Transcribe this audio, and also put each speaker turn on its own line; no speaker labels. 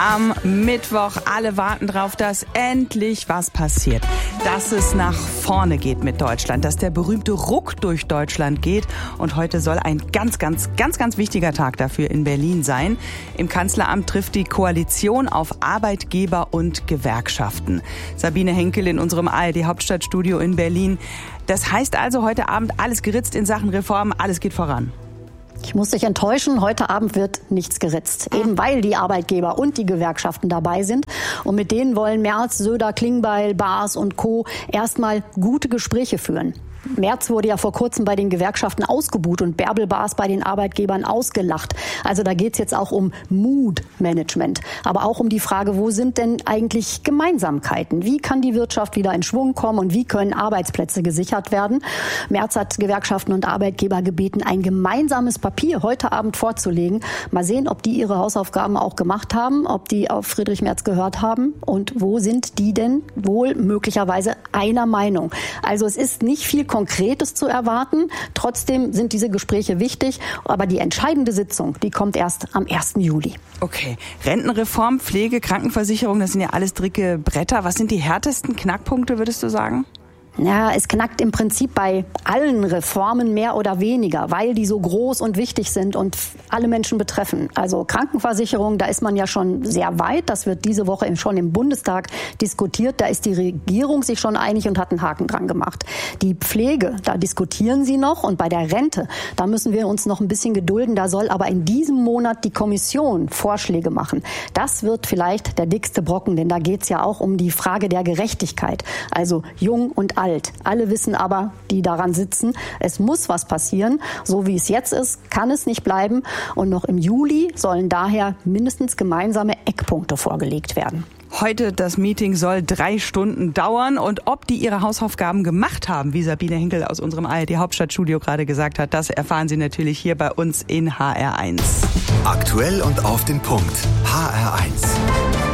am Mittwoch. Alle warten drauf, dass endlich was passiert. Dass es nach vorne geht mit Deutschland, dass der berühmte Ruck durch Deutschland geht. Und heute soll ein ganz wichtiger Tag dafür in Berlin sein. Im Kanzleramt trifft die Koalition auf Arbeitgeber und Gewerkschaften. Sabine Henkel in unserem ARD-Hauptstadtstudio in Berlin. Das heißt also heute Abend alles geritzt in Sachen Reformen, alles geht voran.
Ich muss dich enttäuschen, heute Abend wird nichts geritzt. Eben weil die Arbeitgeber und die Gewerkschaften dabei sind. Und mit denen wollen Merz, Söder, Klingbeil, Baas und Co. erstmal gute Gespräche führen. Merz wurde ja vor kurzem bei den Gewerkschaften ausgebuht und Bärbel Baas bei den Arbeitgebern ausgelacht. Also da geht's jetzt auch um Mood-Management, aber auch um die Frage, wo sind denn eigentlich Gemeinsamkeiten? Wie kann die Wirtschaft wieder in Schwung kommen und wie können Arbeitsplätze gesichert werden? Merz hat Gewerkschaften und Arbeitgeber gebeten, ein gemeinsames Papier heute Abend vorzulegen. Mal sehen, ob die ihre Hausaufgaben auch gemacht haben, ob die auf Friedrich Merz gehört haben und wo sind die denn wohl möglicherweise einer Meinung. Also es ist nicht viel Konkretes zu erwarten. Trotzdem sind diese Gespräche wichtig. Aber die entscheidende Sitzung, die kommt erst am 1. Juli.
Okay. Rentenreform, Pflege, Krankenversicherung, das sind ja alles dicke Bretter. Was sind die härtesten Knackpunkte, würdest du sagen?
Ja, es knackt im Prinzip bei allen Reformen mehr oder weniger, weil die so groß und wichtig sind und alle Menschen betreffen. Also Krankenversicherung, da ist man ja schon sehr weit. Das wird diese Woche schon im Bundestag diskutiert. Da ist die Regierung sich schon einig und hat einen Haken dran gemacht. Die Pflege, da diskutieren sie noch. Und bei der Rente, da müssen wir uns noch ein bisschen gedulden. Da soll aber in diesem Monat die Kommission Vorschläge machen. Das wird vielleicht der dickste Brocken, denn da geht's ja auch um die Frage der Gerechtigkeit. Also jung und alt. Alle wissen aber, die daran sitzen, es muss was passieren. So wie es jetzt ist, kann es nicht bleiben. Und noch im Juli sollen daher mindestens gemeinsame Eckpunkte vorgelegt werden.
Heute das Meeting soll 3 Stunden dauern und ob die ihre Hausaufgaben gemacht haben, wie Sabine Henkel aus unserem ARD-Hauptstadtstudio gerade gesagt hat, das erfahren Sie natürlich hier bei uns in HR1.
Aktuell und auf den Punkt. HR1.